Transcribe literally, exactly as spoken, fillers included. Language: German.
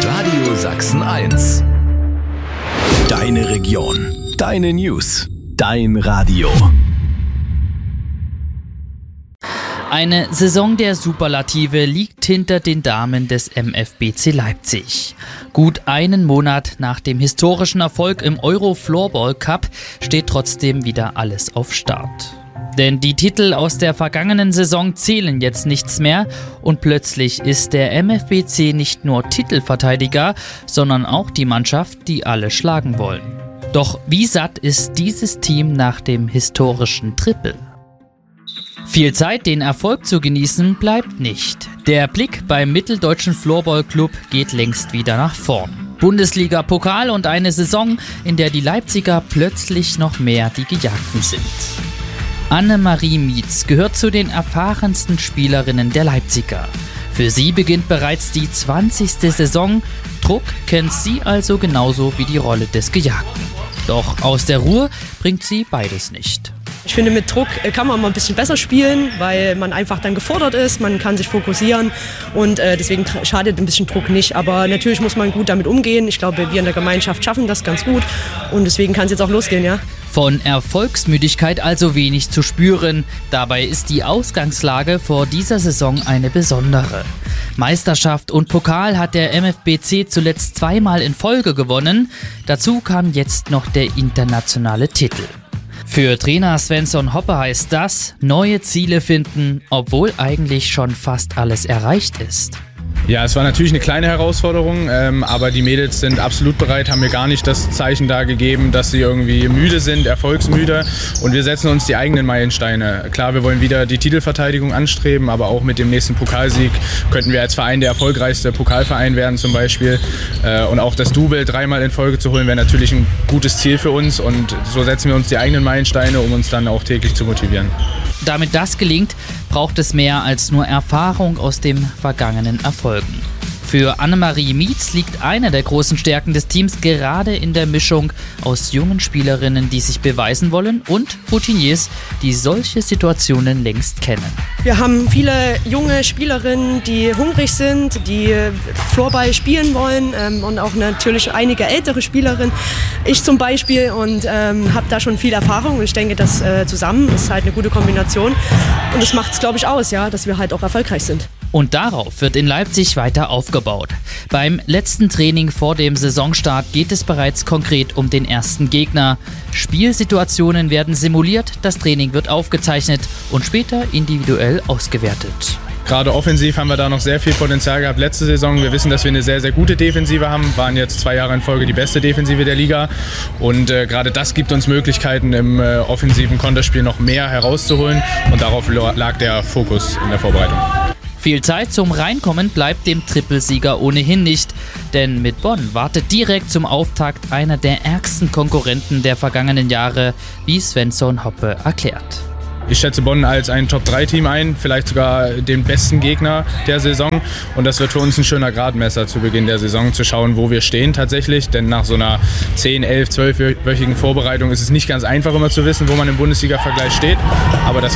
Radio Sachsen eins. Deine Region, deine News, dein Radio. Eine Saison der Superlative liegt hinter den Damen des M F B C Leipzig. Gut einen Monat nach dem historischen Erfolg im Euro Floorball Cup steht trotzdem wieder alles auf Start. Denn die Titel aus der vergangenen Saison zählen jetzt nichts mehr und plötzlich ist der M F B C nicht nur Titelverteidiger, sondern auch die Mannschaft, die alle schlagen wollen. Doch wie satt ist dieses Team nach dem historischen Triple? Viel Zeit, den Erfolg zu genießen, bleibt nicht. Der Blick beim Mitteldeutschen Floorball-Club geht längst wieder nach vorn. Bundesliga, Pokal und eine Saison, in der die Leipziger plötzlich noch mehr die Gejagten sind. Annemarie Mietz gehört zu den erfahrensten Spielerinnen der Leipziger. Für sie beginnt bereits die zwanzigste Saison. Druck kennt sie also genauso wie die Rolle des Gejagten. Doch aus der Ruhe bringt sie beides nicht. Ich finde, mit Druck kann man mal ein bisschen besser spielen, weil man einfach dann gefordert ist, man kann sich fokussieren und äh, deswegen schadet ein bisschen Druck nicht. Aber natürlich muss man gut damit umgehen. Ich glaube, wir in der Gemeinschaft schaffen das ganz gut und deswegen kann es jetzt auch losgehen, ja. Von Erfolgsmüdigkeit also wenig zu spüren. Dabei ist die Ausgangslage vor dieser Saison eine besondere. Meisterschaft und Pokal hat der M F B C zuletzt zweimal in Folge gewonnen. Dazu kam jetzt noch der internationale Titel. Für Trainer Svensson Hoppe heißt das, neue Ziele finden, obwohl eigentlich schon fast alles erreicht ist. Ja, es war natürlich eine kleine Herausforderung, ähm, aber die Mädels sind absolut bereit, haben mir gar nicht das Zeichen da gegeben, dass sie irgendwie müde sind, erfolgsmüde, und wir setzen uns die eigenen Meilensteine. Klar, wir wollen wieder die Titelverteidigung anstreben, aber auch mit dem nächsten Pokalsieg könnten wir als Verein der erfolgreichste Pokalverein werden zum Beispiel, äh, und auch das Double dreimal in Folge zu holen, wäre natürlich ein gutes Ziel für uns, und so setzen wir uns die eigenen Meilensteine, um uns dann auch täglich zu motivieren. Damit das gelingt, braucht es mehr als nur Erfahrung aus dem vergangenen Erfolgen. Für Annemarie Mietz liegt eine der großen Stärken des Teams gerade in der Mischung aus jungen Spielerinnen, die sich beweisen wollen, und Routiniers, die solche Situationen längst kennen. Wir haben viele junge Spielerinnen, die hungrig sind, die Floorball spielen wollen, ähm, und auch natürlich einige ältere Spielerinnen. Ich zum Beispiel, und ähm, habe da schon viel Erfahrung, und ich denke, das äh, zusammen ist halt eine gute Kombination und das macht es, glaube ich, aus, ja, dass wir halt auch erfolgreich sind. Und darauf wird in Leipzig weiter aufgebaut. Beim letzten Training vor dem Saisonstart geht es bereits konkret um den ersten Gegner. Spielsituationen werden simuliert, das Training wird aufgezeichnet und später individuell ausgewertet. Gerade offensiv haben wir da noch sehr viel Potenzial gehabt letzte Saison. Wir wissen, dass wir eine sehr, sehr gute Defensive haben, waren jetzt zwei Jahre in Folge die beste Defensive der Liga, und äh, gerade das gibt uns Möglichkeiten, im äh, offensiven Konterspiel noch mehr herauszuholen, und darauf lag der Fokus in der Vorbereitung. Viel Zeit zum Reinkommen bleibt dem Trippelsieger ohnehin nicht, denn mit Bonn wartet direkt zum Auftakt einer der ärgsten Konkurrenten der vergangenen Jahre, wie Svensson Hoppe erklärt. Ich schätze Bonn als ein Top drei Team ein, vielleicht sogar den besten Gegner der Saison, und das wird für uns ein schöner Gradmesser zu Beginn der Saison, zu schauen, wo wir stehen tatsächlich, denn nach so einer zehn, elf, zwölfwöchigen Vorbereitung ist es nicht ganz einfach immer zu wissen, wo man im Bundesliga-Vergleich steht, aber das